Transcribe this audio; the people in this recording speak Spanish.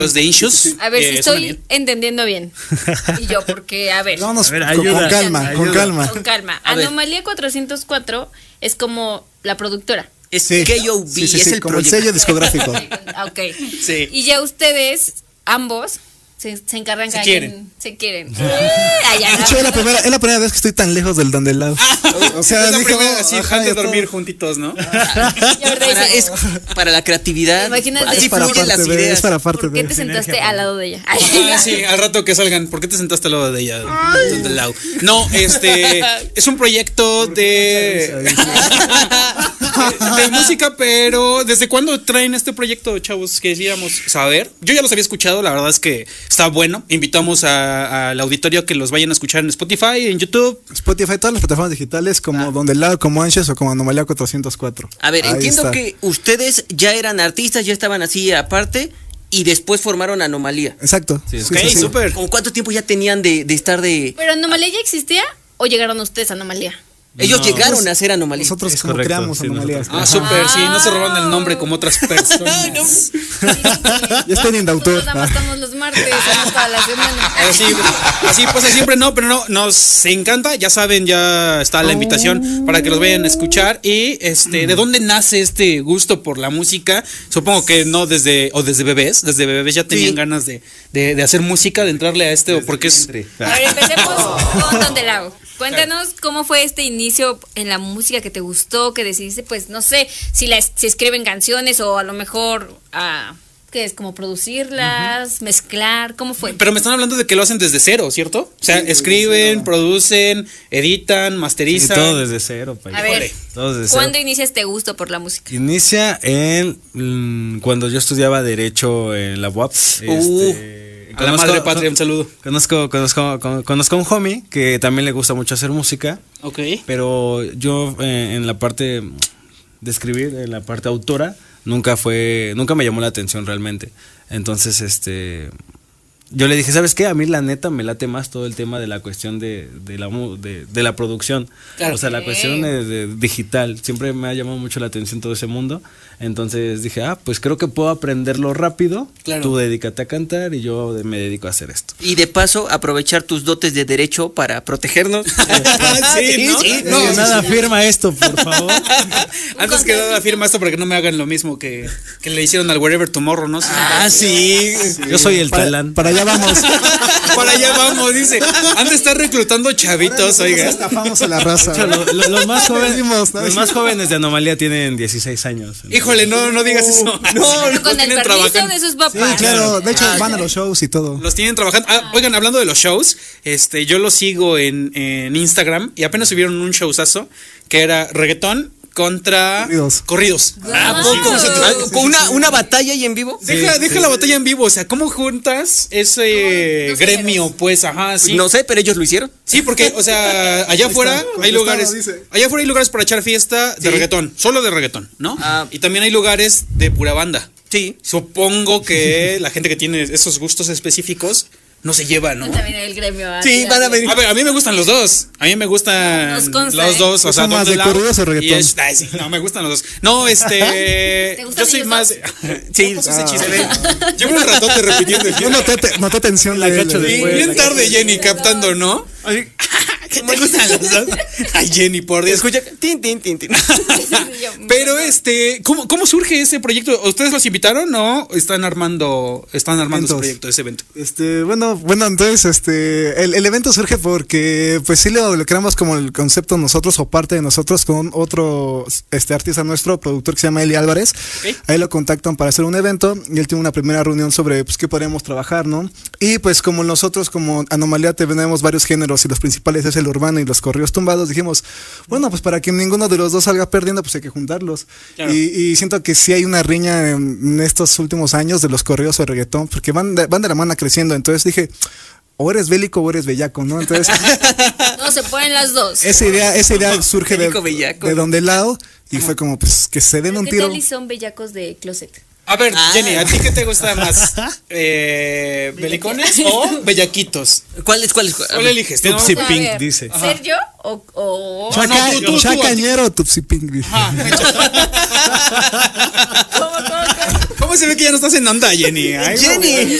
Los de Issues. A ver si suena estoy bien. entendiendo bien. Y yo, porque, a ver. Vámonos A ver, con ayuda, calma, ayuda. con calma. Con calma. A ver. Anomalía 404 es como la productora. Es Sí, KOB, sí, sí, es sí, el como el proyecto. sello discográfico. Ah, ok. Sí. Y ya ustedes, ambos, se encargan Se cada quieren. quien. Se quieren. De hecho, es la primera vez que estoy tan lejos del donde lado. O sea, Es la dije, primera, oh, así, ajá, antes de ya dormir todo. juntitos, ¿no? Es Para la creatividad. Imagínate. Así Es para fluyen las parte de, ideas. es para parte ¿Por qué de. te sentaste al lado de ella? Sí, al rato que salgan. ¿Por qué te sentaste al lado de ella? Del lado. No, es un proyecto de música, pero ¿desde cuándo traen este proyecto, chavos? Que decíamos saber. Yo ya los había escuchado, la verdad es que está bueno. Invitamos al auditorio que los vayan a escuchar en Spotify, en YouTube. Spotify, todas las plataformas digitales, como Donde Lado, como Anxious o como Anomalía 404. A ver, Ahí entiendo está. que ustedes ya eran artistas, ya estaban así aparte y después formaron Anomalía. Exacto. Ok, súper. ¿Con cuánto tiempo ya tenían de estar de...? ¿Pero Anomalía ya existía o llegaron ustedes a Anomalía? Ellos No. llegaron a hacer Anomalía. Nosotros Es como correcto, creamos sí, Anomalías. Ah, súper, sí, no se roban el nombre como otras personas. Ya estoy en autor. Nosotros nada más estamos los martes, somos toda la semana. Así pasa siempre, no, pero no, nos encanta, ya saben, ya está la invitación para que los vayan a escuchar. Y ¿de dónde nace este gusto por la música? Supongo que no desde bebés, desde bebés ya tenían Sí. ganas de hacer música, de entrarle a o porque es A ver, empecemos con Donde Lago. Cuéntanos cómo fue este inicio en la música que te gustó, que decidiste, pues, no sé, si escriben canciones o a lo mejor, ¿qué es? Como producirlas, mezclar, ¿cómo fue? Pero me están hablando de que lo hacen desde cero, ¿cierto? O sea, escriben, producen, editan, Y masterizan. todo desde cero, país. A ver, Todo desde ¿cuándo cero. inicia este gusto por la música? Inicia cuando yo estudiaba Derecho en la UAP. A la madre patria, un saludo. Conozco a un homie que también le gusta mucho hacer música, Ok. pero yo en la parte de escribir, en la parte autora, nunca me llamó la atención realmente. Entonces, yo le dije, ¿sabes qué? A mí la neta me late más todo el tema de la cuestión de la producción. Claro. O sea, la cuestión de digital. Siempre me ha llamado mucho la atención todo ese mundo. Entonces dije, pues creo que puedo aprenderlo rápido. Claro. Tú dedícate a cantar y yo me dedico a hacer esto. Y de paso, aprovechar tus dotes de derecho para protegernos. Sí, ¿no? No, nada, firma esto, por favor. Antes que nada, firma esto para que no me hagan lo mismo que le hicieron al Wherever Tomorrow, ¿no? Sí. Yo soy el talán. Para allá vamos. Para allá vamos, dice. Han de estar reclutando chavitos, oiga. Estafamos a la raza. Los más jóvenes, Decimos, ¿no? los más jóvenes de Anomalía tienen 16 años. Híjole, no digas eso. No, Pero con el tienen permiso trabajando. de sus Sí, papás. claro. De hecho, van a los shows y todo. Los tienen trabajando. Oigan, hablando de los shows, yo los sigo en Instagram y apenas subieron un showzazo que era reggaetón contra corridos. ¿A poco? ¿Con una batalla ahí en vivo? Deja la batalla en vivo, o sea, ¿cómo juntas ese No sé, gremio? Pues, ajá, sí. No sé, pero ellos lo hicieron. Sí, porque, o sea, allá afuera hay lugares. dice. Allá afuera hay lugares para echar fiesta de reggaetón, solo de reggaetón, ¿no? Ah. Y también hay lugares de pura banda. Sí. Supongo que la gente que tiene esos gustos específicos no se lleva, ¿no? También el gremio. Sí, van a venir. A ver, a mí me gustan los dos. A mí me gustan Nos consta, los dos. O sea, ¿Son más Don de Delao corridos o reggaetón? ay, sí, no, me gustan los dos. No, gustan yo soy ellos más. dos? Sí, ese chiste. Llevo un ratote repitiendo el Yo noté tensión La de él. cacho de- Sí, después, bien la tarde, Jenny, captando, ¿no? ¿Qué te gustan los dos? Ay, Jenny, por Dios. Escucha, tin, tin, tin, tin. Pero ¿cómo surge ese proyecto? ¿Ustedes los invitaron o están armando ese Eventos. proyecto, ese evento? Bueno, entonces, el evento surge porque, pues sí lo creamos como el concepto nosotros o parte de nosotros con otro, artista nuestro, productor que se llama Eli Álvarez. Ok. Ahí lo contactan para hacer un evento y él tiene una primera reunión sobre, pues, qué podríamos trabajar, ¿no? Y pues como nosotros, como Anomalía, tenemos varios géneros y los principales es el urbano y los corridos tumbados, dijimos, bueno, pues para que ninguno de los dos salga perdiendo, pues hay que juntarlos. Claro. Y siento que sí hay una riña en estos últimos años de los corridos o reggaetón, porque van de la mano creciendo. Entonces dije, o eres bélico o eres bellaco, ¿no? Entonces, No, se ponen las dos. esa idea surge bélico, bellaco. de donde lado y fue como, pues, que se den ¿Pero un qué tiro. tal y son bellacos de closet? A ver, Jenny, ¿a ti qué te gusta más? ¿Belicones o bellaquitos? ¿Cuál es? ¿Cuál eliges? Tupsi A Pink ver, dice. ¿ser yo o Chaca- tú, Chacañero Tupsi Pink. Dice. ¿Cómo? ¿Cómo se ve que ya no estás en onda, Jenny? Ay, Jenny.